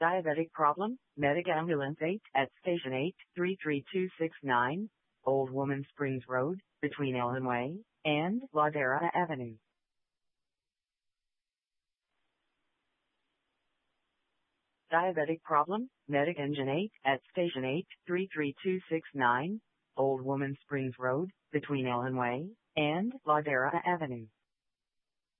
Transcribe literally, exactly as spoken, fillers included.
Diabetic problem, Medic Ambulance eight at Station eight, three three two six nine, Old Woman Springs Road, between Ellen Way and Ladera Avenue. Diabetic problem, Medic Engine eight at Station eight, three three two six nine, Old Woman Springs Road, between Ellen Way and Ladera Avenue.